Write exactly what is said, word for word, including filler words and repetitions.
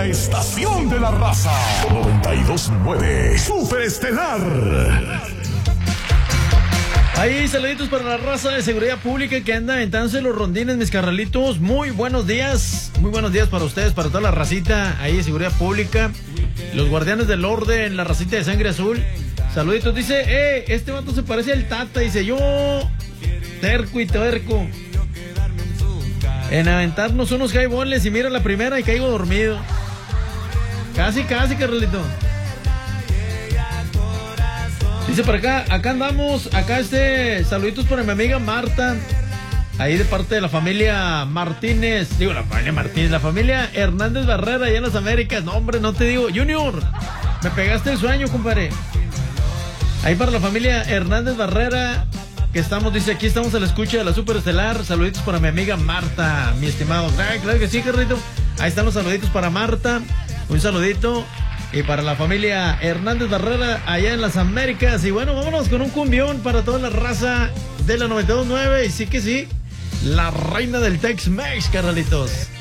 la estación de la raza. noventa y dos punto nueve Super Estelar. Ahí, saluditos para la raza de seguridad pública que anda aventándose los rondines, mis carnalitos. Muy buenos días, muy buenos días para ustedes, para toda la racita ahí de seguridad pública. Los guardianes del orden, la racita de sangre azul. Saluditos, dice, eh, este vato se parece al Tata, dice, yo, terco y terco. En aventarnos unos highballs y mira la primera y caigo dormido. Casi, casi, carnalito. Dice por acá, acá andamos, acá este, saluditos para mi amiga Marta, ahí de parte de la familia Martínez, digo la familia Martínez, la familia Hernández Barrera allá en las Américas. No, hombre, no te digo, Junior, me pegaste el sueño, compadre. Ahí para la familia Hernández Barrera, que estamos, dice, aquí estamos a la escucha de la Super Estelar. Saluditos para mi amiga Marta, mi estimado. Ay, claro que sí, carrito. Ahí están los saluditos para Marta, un saludito. Y para la familia Hernández Barrera allá en las Américas. Y bueno, vámonos con un cumbión para toda la raza de la noventa y dos punto nueve. Y sí que sí, la reina del Tex-Mex, carnalitos.